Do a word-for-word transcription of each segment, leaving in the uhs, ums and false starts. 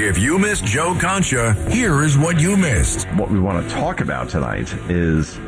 If you missed Joe Concha, here is what you missed. What we want to talk about tonight is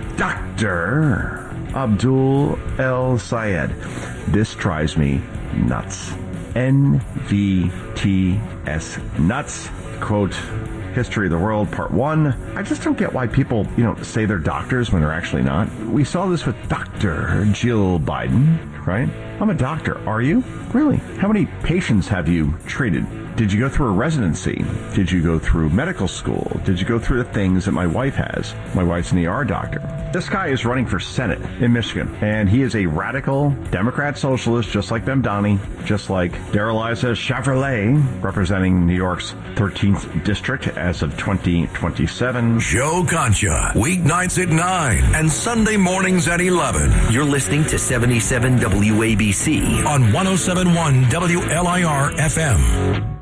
Doctor Abdul El Sayed. This drives me nuts. N V T S nuts. Quote, History of the World, Part one. I just don't get why people, you know, say they're doctors when they're actually not. We saw this with Doctor Jill Biden, right? I'm a doctor. Are you? Really? How many patients have you treated? Did you go through a residency? Did you go through medical school? Did you go through the things that my wife has? My wife's an E R doctor. This guy is running for Senate in Michigan, and he is a radical Democrat socialist, just like Memdani, just like Darreliza Chevrolet, representing New York's thirteenth district as of twenty twenty-seven. Joe Concha, weeknights at nine and Sunday mornings at eleven. You're listening to seventy-seven W A B C on one oh seven point one W L I R F M.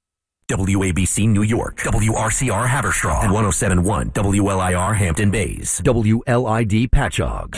W A B C New York, W R C R Haverstraw, and one oh seven point one W L I R Hampton Bays, W L I D Patchogue.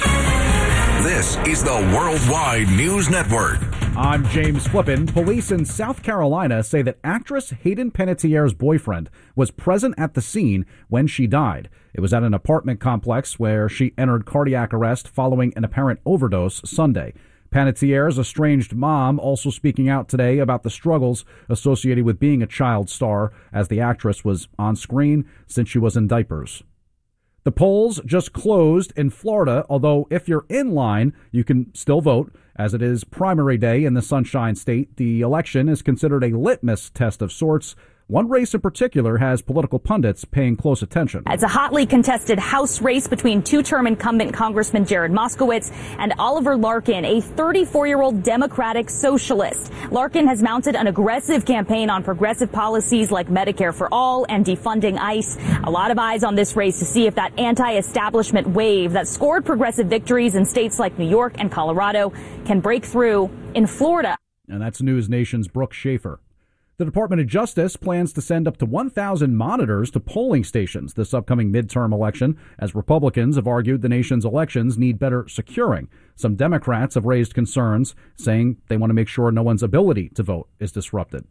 This is the Worldwide News Network. I'm James Flippin. Police in South Carolina say that actress Hayden Panettiere's boyfriend was present at the scene when she died. It was at an apartment complex where she entered cardiac arrest following an apparent overdose Sunday. Panettiere's estranged mom also speaking out today about the struggles associated with being a child star, as the actress was on screen since she was in diapers. The polls just closed in Florida, although if you're in line, you can still vote. As it is primary day in the Sunshine State, the election is considered a litmus test of sorts. One race in particular has political pundits paying close attention. It's a hotly contested House race between two-term incumbent Congressman Jared Moskowitz and Oliver Larkin, a thirty-four-year-old Democratic socialist. Larkin has mounted an aggressive campaign on progressive policies like Medicare for All and defunding ICE. A lot of eyes on this race to see if that anti-establishment wave that scored progressive victories in states like New York and Colorado can break through in Florida. And that's News Nation's Brooke Schaefer. The Department of Justice plans to send up to one thousand monitors to polling stations this upcoming midterm election, as Republicans have argued the nation's elections need better securing. Some Democrats have raised concerns, saying they want to make sure no one's ability to vote is disrupted.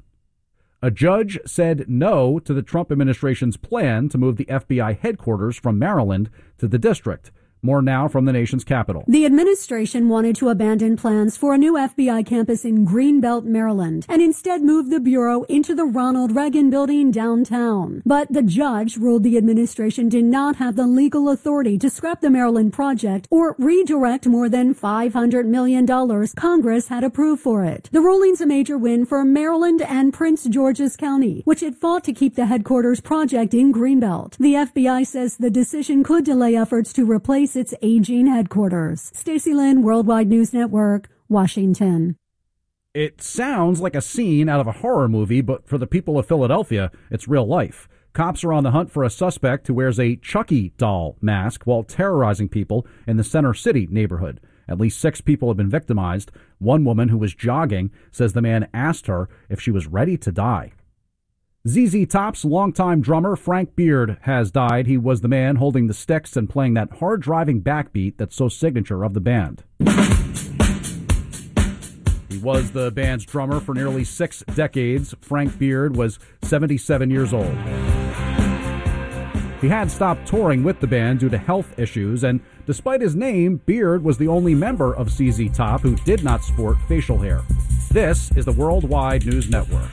A judge said no to the Trump administration's plan to move the F B I headquarters from Maryland to the district. More now from the nation's capital. The administration wanted to abandon plans for a new F B I campus in Greenbelt, Maryland, and instead move the bureau into the Ronald Reagan building downtown. But the judge ruled the administration did not have the legal authority to scrap the Maryland project or redirect more than five hundred million dollars Congress had approved for it. The ruling's a major win for Maryland and Prince George's County, which had fought to keep the headquarters project in Greenbelt. The F B I says the decision could delay efforts to replace its aging headquarters. Stacey Lynn, Worldwide News Network, Washington. It sounds like a scene out of a horror movie, but for the people of Philadelphia, it's real life. Cops are on the hunt for a suspect who wears a Chucky doll mask while terrorizing people in the Center City neighborhood. At least six people have been victimized. One woman who was jogging says the man asked her if she was ready to die. Z Z Top's longtime drummer Frank Beard has died. He was the man holding the sticks and playing that hard-driving backbeat that's so signature of the band. He was the band's drummer for nearly six decades. Frank Beard was seventy-seven years old. He had stopped touring with the band due to health issues, and despite his name, Beard was the only member of Z Z Top who did not sport facial hair. This is the Worldwide News Network.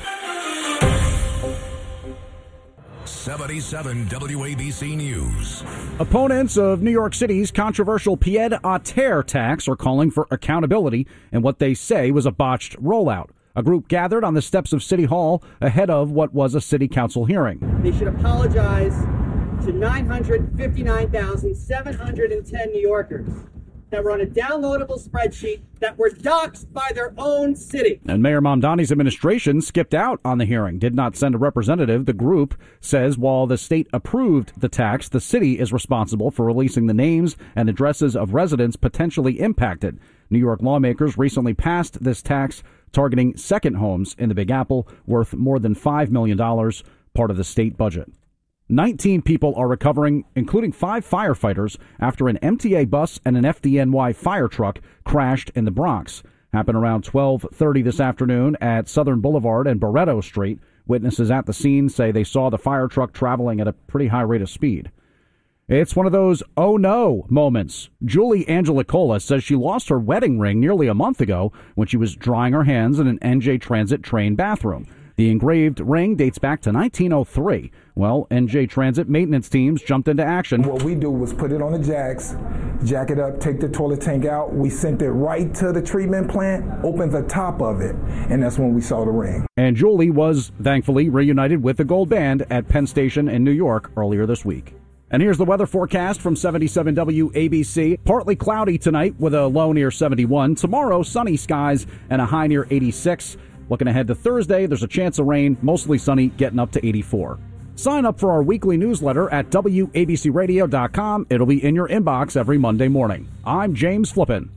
seventy-seven W A B C News. Opponents of New York City's controversial pied-à-terre tax are calling for accountability in what they say was a botched rollout. A group gathered on the steps of City Hall ahead of what was a city council hearing. They should apologize to nine hundred fifty-nine thousand seven hundred ten New Yorkers that were on a downloadable spreadsheet that were doxxed by their own city. And Mayor Mamdani's administration skipped out on the hearing, did not send a representative. The group says while the state approved the tax, the city is responsible for releasing the names and addresses of residents potentially impacted. New York lawmakers recently passed this tax targeting second homes in the Big Apple worth more than five million dollars, part of the state budget. nineteen people are recovering, including five firefighters, after an M T A bus and an F D N Y fire truck crashed in the Bronx. Happened around twelve thirty this afternoon at Southern Boulevard and Barretto Street. Witnesses at the scene say they saw the fire truck traveling at a pretty high rate of speed. It's one of those oh no moments. Julie Angelicola says she lost her wedding ring nearly a month ago when she was drying her hands in an N J Transit train bathroom. The engraved ring dates back to nineteen oh three. Well, N J Transit maintenance teams jumped into action. What we do was put it on the jacks, jack it up, take the toilet tank out. We sent it right to the treatment plant, opened the top of it, and that's when we saw the ring. And Julie was, thankfully, reunited with the gold band at Penn Station in New York earlier this week. And here's the weather forecast from seventy-seven W A B C. Partly cloudy tonight with a low near seventy-one. Tomorrow, sunny skies and a high near eighty-six. Looking ahead to Thursday, there's a chance of rain, mostly sunny, getting up to eighty-four. Sign up for our weekly newsletter at W A B C radio dot com. It'll be in your inbox every Monday morning. I'm James Flippin.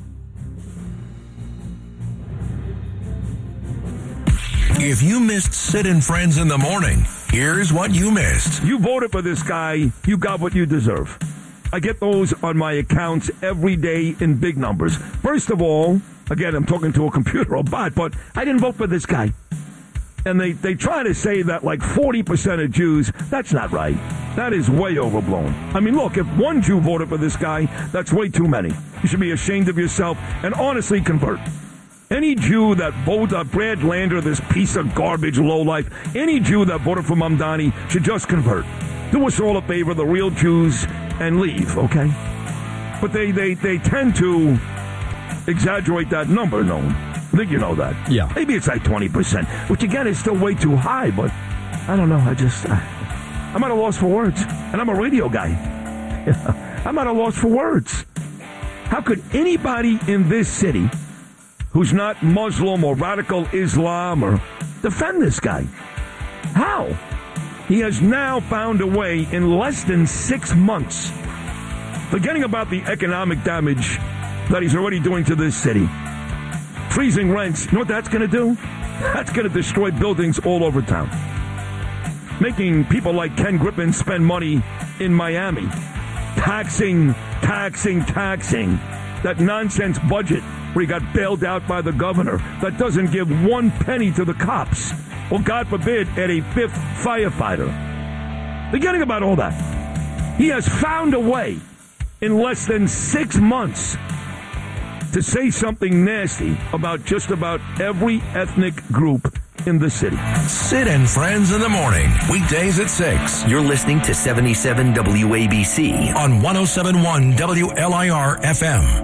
If you missed Sid and Friends in the Morning, here's what you missed. You voted for this guy, you got what you deserve. I get those on my accounts every day in big numbers. First of all, again, I'm talking to a computer or bot, but I didn't vote for this guy. And they, they try to say that like forty percent of Jews, that's not right. That is way overblown. I mean, look, if one Jew voted for this guy, that's way too many. You should be ashamed of yourself and honestly convert. Any Jew that voted uh, Brad Lander, this piece of garbage lowlife, any Jew that voted for Mamdani should just convert. Do us all a favor, the real Jews, and leave, okay? But they, they, they tend to exaggerate that number, no? I think you know that. Yeah. Maybe it's like twenty percent, which again is still way too high, but I don't know. I just, I, I'm at a loss for words. And I'm a radio guy. I'm at a loss for words. How could anybody in this city who's not Muslim or radical Islam or defend this guy? How? He has now found a way in less than six months, forgetting about the economic damage that he's already doing to this city. Freezing rents, you know what that's going to do? That's going to destroy buildings all over town. Making people like Ken Griffin spend money in Miami. Taxing, taxing, taxing. That nonsense budget where he got bailed out by the governor that doesn't give one penny to the cops. Or, God forbid, add a fifth firefighter. Forgetting about all that. He has found a way in less than six months to say something nasty about just about every ethnic group in the city. Sid and Friends in the Morning, weekdays at six. You're listening to seventy-seven W A B C on one oh seven point one W L I R F M.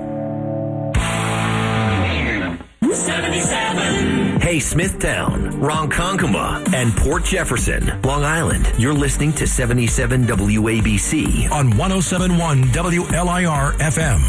seventy-seven. Hey, Smithtown, Ronkonkoma, and Port Jefferson, Long Island. You're listening to seventy-seven W A B C on one oh seven point one W L I R F M.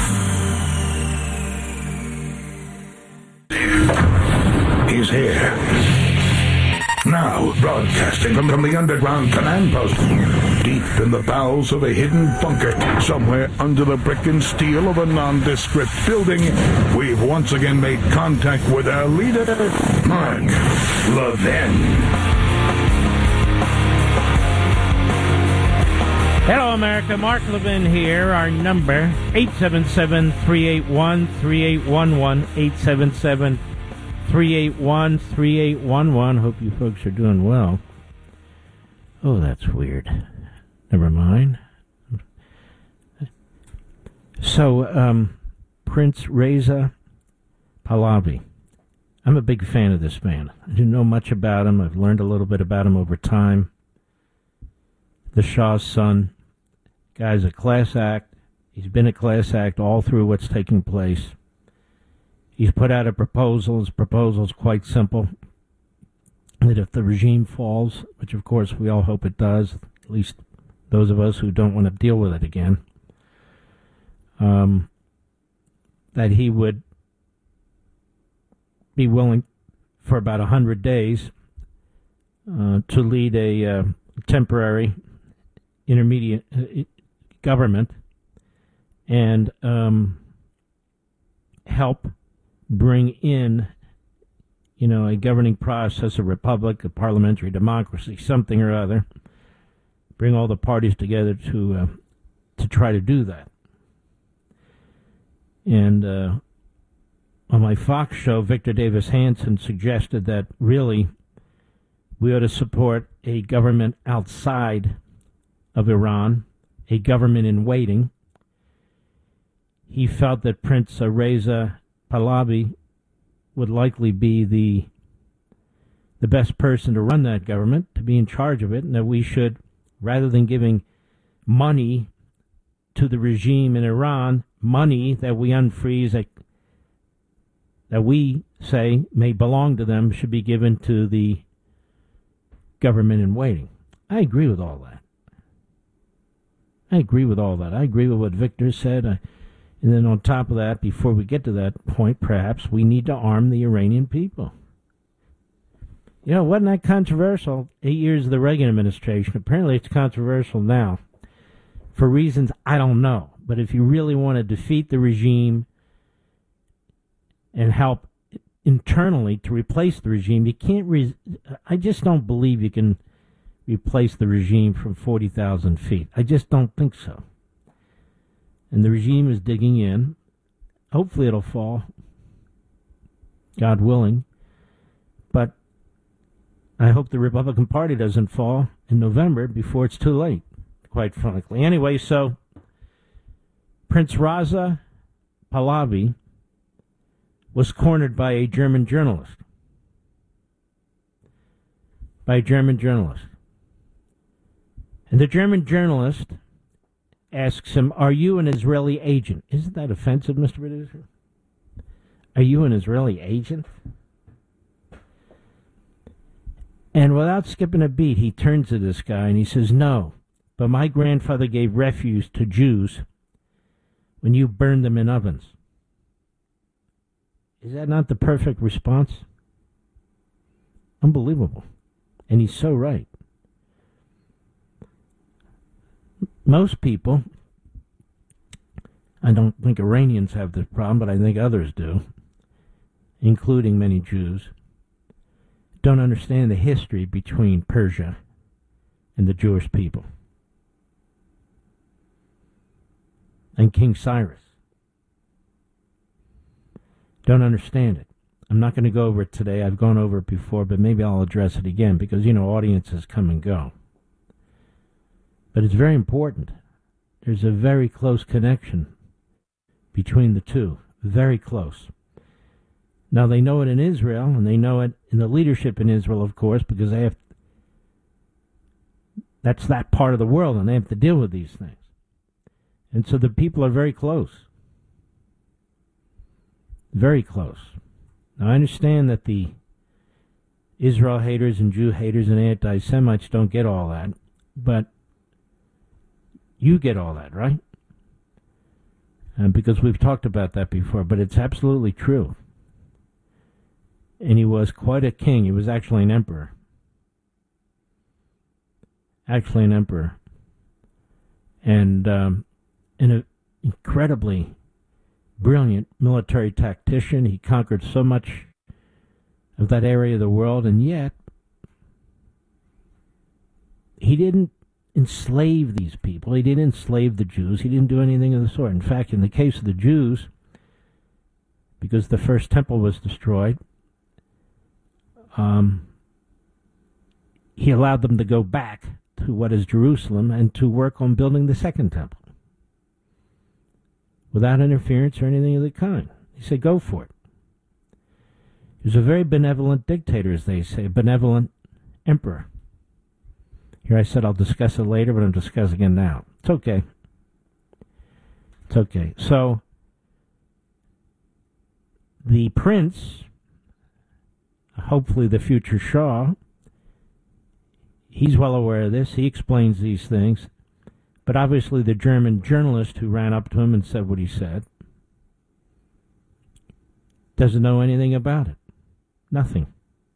He's here. Now, broadcasting from, from the underground command post, deep in the bowels of a hidden bunker, somewhere under the brick and steel of a nondescript building, we've once again made contact with our leader, Mark Levin. Hello, America. Mark Levin here. Our number, eight seven seven, three eight one, three eight one one, eight seven seven, three eight one, three eight one one. Hope you folks are doing well. Oh, that's weird. Never mind. So, um, Prince Reza Pahlavi. I'm a big fan of this man. I didn't know much about him. I've learned a little bit about him over time. The Shah's son. Guy's a class act. He's been a class act all through what's taking place. He's put out a proposal. His proposal is quite simple. That if the regime falls, which of course we all hope it does, at least those of us who don't want to deal with it again, um, that he would be willing for about a hundred days uh, to lead a uh, temporary intermediate uh, government and um, help bring in, you know, a governing process, a republic, a parliamentary democracy, something or other. Bring all the parties together to uh, to try to do that. And uh, on my Fox show, Victor Davis Hanson suggested that really We ought to support a government outside of Iran, a government in waiting. He felt that Prince Reza Pahlavi would likely be the the best person to run that government, to be in charge of it, and that we should, rather than giving money to the regime in Iran, money that we unfreeze, that, that we say may belong to them, should be given to the government in waiting. I agree with all that. I agree with all that. I agree with what Victor said. I, and then on top of that, before we get to that point, perhaps we need to arm the Iranian people. You know, wasn't that controversial? Eight years of the Reagan administration. Apparently it's controversial now. For reasons I don't know. But if you really want to defeat the regime and help internally to replace the regime, you can't... Re- I just don't believe you can replace the regime from forty thousand feet. I just don't think so. And the regime is digging in. Hopefully it'll fall. God willing. But I hope the Republican Party doesn't fall in November before it's too late, quite frankly. Anyway, so Prince Reza Pahlavi was cornered by a German journalist. By a German journalist. And the German journalist asks him, "Are you an Israeli agent?" Isn't that offensive, Mister Producer? Are you an Israeli agent? And without skipping a beat, he turns to this guy and he says, "No, but my grandfather gave refuge to Jews when you burned them in ovens." Is that not the perfect response? Unbelievable. And he's so right. Most people, I don't think Iranians have this problem, but I think others do, including many Jews, don't understand the history between Persia and the Jewish people and King Cyrus. Don't understand it. I'm not going to go over it today. I've gone over it before, but maybe I'll address it again because, you know, audiences come and go. But it's very important. There's a very close connection between the two. Very close. Now, they know it in Israel, and they know it in the leadership in Israel, of course, because they have... That's that part of the world, and they have to deal with these things. And so the people are very close. Very close. Now, I understand that the Israel haters and Jew haters and anti-Semites don't get all that, but you get all that, right? And because we've talked about that before, but it's absolutely true. And he was quite a king. He was actually an emperor. Actually an emperor. And um, an incredibly brilliant military tactician. He conquered so much of that area of the world, and yet he didn't enslave these people. He didn't enslave the Jews. He didn't do anything of the sort. In fact, in the case of the Jews, because the first temple was destroyed, um, he allowed them to go back to what is Jerusalem and to work on building the second temple without interference or anything of the kind. He said, go for it. He was a very benevolent dictator, as they say, a benevolent emperor. Here I said I'll discuss it later, but I'm discussing it now. It's okay. It's okay. So, the prince, hopefully the future Shah, he's well aware of this. He explains these things. But obviously the German journalist who ran up to him and said what he said doesn't know anything about it. Nothing.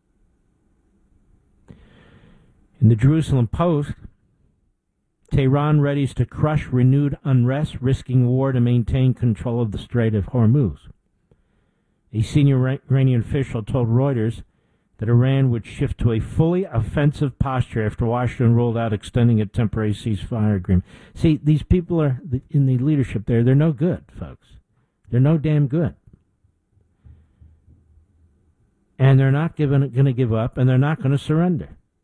In the Jerusalem Post, Tehran readies to crush renewed unrest, risking war to maintain control of the Strait of Hormuz. A senior Iranian official told Reuters that Iran would shift to a fully offensive posture after Washington ruled out extending a temporary ceasefire agreement. See, these people are in the leadership there. They're no good, folks. They're no damn good. And they're not going to give up, and they're not going to surrender.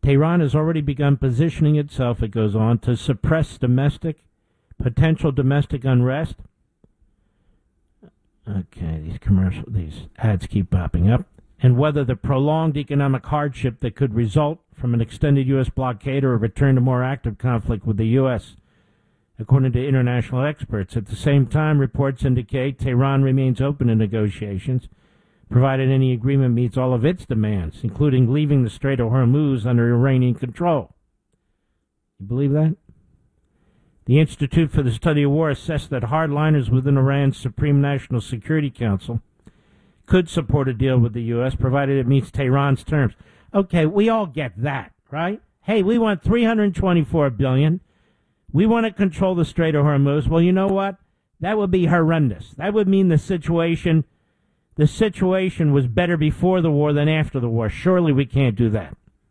Tehran has already begun positioning itself, it goes on, to suppress domestic, potential domestic unrest. Okay, these commercial, these ads keep popping up. And whether the prolonged economic hardship that could result from an extended U S blockade or a return to more active conflict with the U S, according to international experts. At the same time, reports indicate Tehran remains open to negotiations, provided any agreement meets all of its demands, including leaving the Strait of Hormuz under Iranian control. You believe that? The Institute for the Study of War assessed that hardliners within Iran's Supreme National Security Council could support a deal with the U S, provided it meets Tehran's terms. Okay, we all get that, right? Hey, we want three hundred twenty-four billion dollars. We want to control the Strait of Hormuz. Well, you know what? That would be horrendous. That would mean the situation, the situation was better before the war than after the war. Surely we can't do that.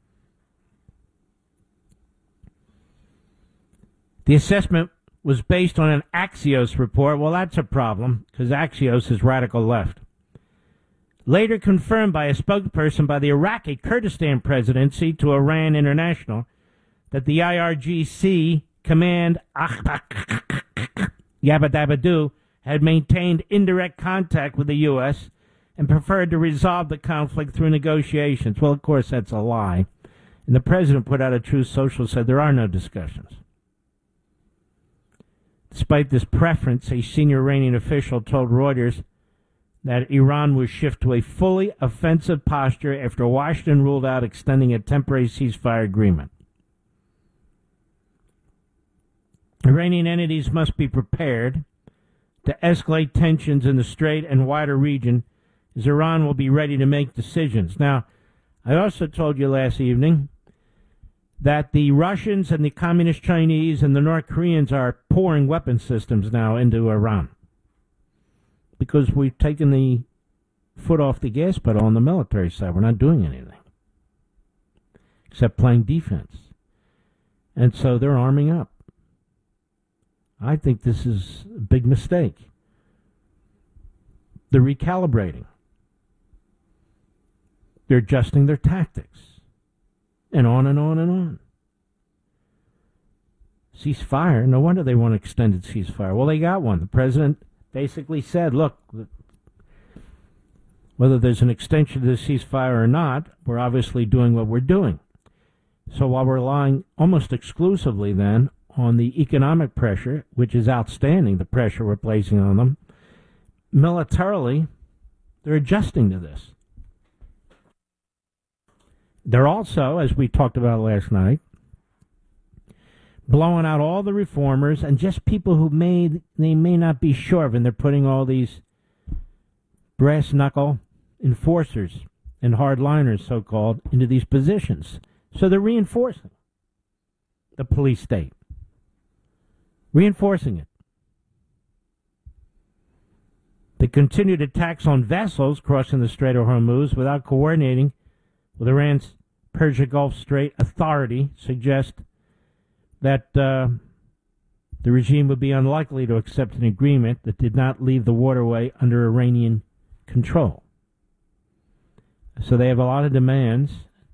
The assessment was based on an Axios report. Well, that's a problem, because Axios is radical left. Later confirmed by a spokesperson by the Iraqi Kurdistan presidency to Iran International that the I R G C command Yabba had maintained indirect contact with the U S and preferred to resolve the conflict through negotiations. Well, of course, that's a lie. And the president put out a Truth Social, said there are no discussions. Despite this preference, a senior Iranian official told Reuters that Iran would shift to a fully offensive posture after Washington ruled out extending a temporary ceasefire agreement. Iranian entities must be prepared to escalate tensions in the Strait and wider region, as Iran will be ready to make decisions. Now, I also told you last evening that the Russians and the Communist Chinese and the North Koreans are pouring weapon systems now into Iran, because we've taken the foot off the gas pedal on the military side. We're not doing anything except playing defense. And so they're arming up. I think this is a big mistake. They're recalibrating. They're adjusting their tactics. And on and on and on. Ceasefire. No wonder they want an extended ceasefire. Well, they got one. The president basically said, look, whether there's an extension to the ceasefire or not, we're obviously doing what we're doing. So while we're relying almost exclusively then on the economic pressure, which is outstanding, the pressure we're placing on them, militarily, they're adjusting to this. They're also, as we talked about last night, blowing out all the reformers and just people who may they may not be sure of, and they're putting all these brass knuckle enforcers and hardliners, so-called, into these positions. So they're reinforcing the police state. Reinforcing it. The continued attacks on vessels crossing the Strait of Hormuz without coordinating with Iran's Persia Gulf Strait Authority suggest that uh, the regime would be unlikely to accept an agreement that did not leave the waterway under Iranian control. So they have a lot of demands,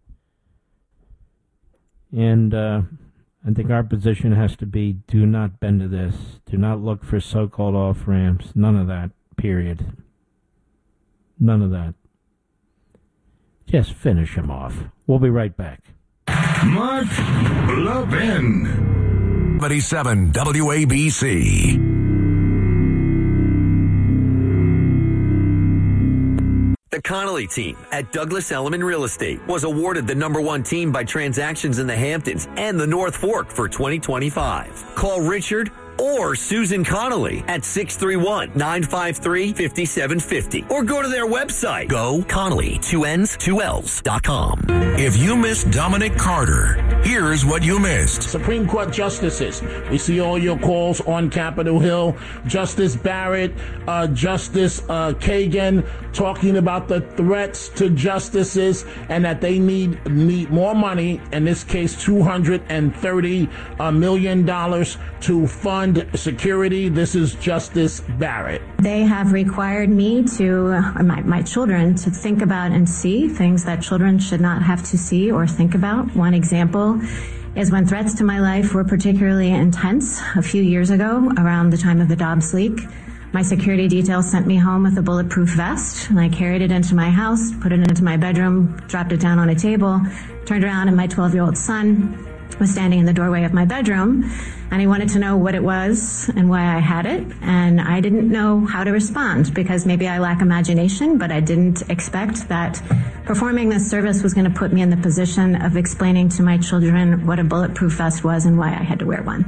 and uh, I think our position has to be, do not bend to this. Do not look for so-called off-ramps. None of that, period. None of that. Just finish him off. We'll be right back. Mark Levin. seventy-seven W A B C. The Connolly team at Douglas Elliman Real Estate was awarded the number one team by transactions in the Hamptons and the North Fork for twenty twenty-five. Call Richard or Susan Connolly at six three one, nine five three, five seven five zero or go to their website, go Connolly, two N's, two L's dot com. If you missed Dominic Carter, here's what you missed. Supreme Court justices, we see all your calls on Capitol Hill. Justice Barrett, uh, Justice uh, Kagan talking about the threats to justices and that they need need more money, in this case two hundred thirty million dollars, to fund and security. This is Justice Barrett. They have required me to, uh, my, my children, to think about and see things that children should not have to see or think about. One example is when threats to my life were particularly intense a few years ago around the time of the Dobbs leak. My security detail sent me home with a bulletproof vest, and I carried it into my house, put it into my bedroom, dropped it down on a table, turned around, and my twelve-year-old son was standing in the doorway of my bedroom, and he wanted to know what it was and why I had it, and I didn't know how to respond because maybe I lack imagination, but I didn't expect that performing this service was going to put me in the position of explaining to my children what a bulletproof vest was and why I had to wear one.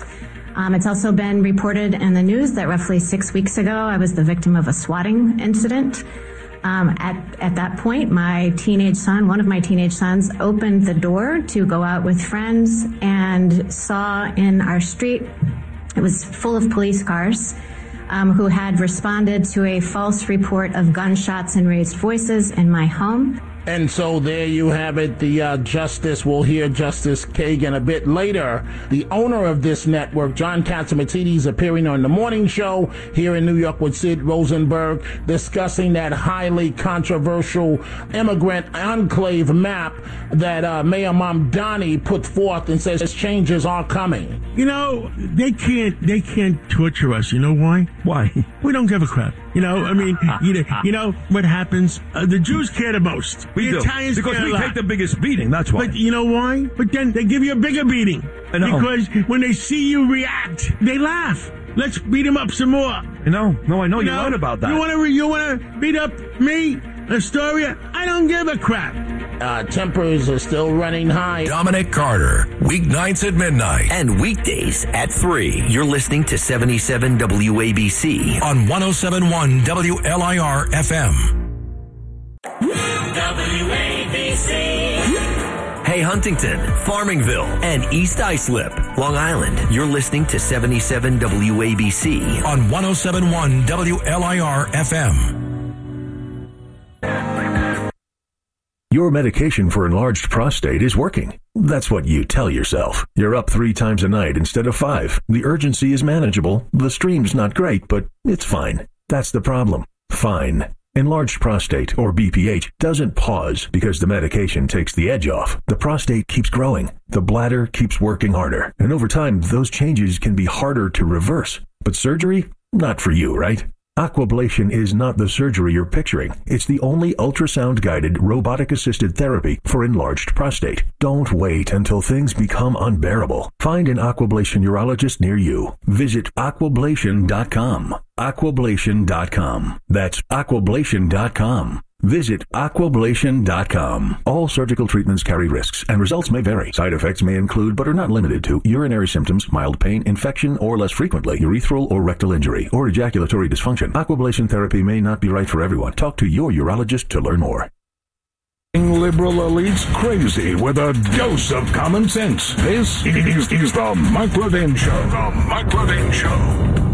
Um, it's also been reported in the news that roughly six weeks ago, I was the victim of a swatting incident. Um, at, at that point, my teenage son, one of my teenage sons, opened the door to go out with friends and saw in our street, it was full of police cars, um, who had responded to a false report of gunshots and raised voices in my home. And so there you have it. The uh, Justice, we'll hear Justice Kagan a bit later. The owner of this network, John Catsimatidis, appearing on the morning show here in New York with Sid Rosenberg, discussing that highly controversial immigrant enclave map that uh, Mayor Mamdani put forth and says changes are coming. You know, they can't they can't torture us. You know why? Why? We don't give a crap. You know, I mean, you know, you know what happens? Uh, the Jews care the most. We the do. Italians because care we a lot. take the biggest beating, that's why. But you know why? But then they give you a bigger beating. I know. Because when they see you react, they laugh. Let's beat them up some more. You know, no, I know you you're know? right about that. You want to you want to beat up me, Astoria? I don't give a crap. Uh, tempers are still running high. Dominic Carter, weeknights at midnight. And weekdays at three. You're listening to seventy-seven W A B C. On one oh seven point one W L I R F M. W A B C. Hey, Huntington, Farmingville, and East Islip, Long Island. You're listening to seventy-seven W A B C. On one oh seven point one W L I R F M. Your medication for enlarged prostate is working. That's what you tell yourself. You're up three times a night instead of five. The urgency is manageable. The stream's not great, but it's fine. That's the problem. Fine. Enlarged prostate, or B P H, doesn't pause because the medication takes the edge off. The prostate keeps growing. The bladder keeps working harder. And over time, those changes can be harder to reverse. But surgery? Not for you, right? Aquablation is not the surgery you're picturing. It's the only ultrasound-guided, robotic-assisted therapy for enlarged prostate. Don't wait until things become unbearable. Find an Aquablation urologist near you. Visit aquablation dot com. aquablation dot com. That's aquablation dot com. Visit aquablation dot com. All surgical treatments carry risks, and results may vary. Side effects may include, but are not limited to, urinary symptoms, mild pain, infection, or less frequently, urethral or rectal injury, or ejaculatory dysfunction. Aquablation therapy may not be right for everyone. Talk to your urologist to learn more. Liberal elites crazy with a dose of common sense. This is, is the Mike Levin Show. The Mike Levin Show.